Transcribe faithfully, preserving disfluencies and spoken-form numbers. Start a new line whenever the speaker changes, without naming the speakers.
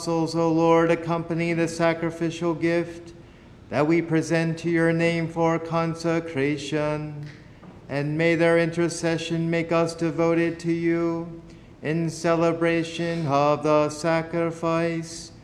apostles, O Lord, accompany the sacrificial gift that we present to your name for consecration, and may their intercession make us devoted to you in celebration of the sacrifice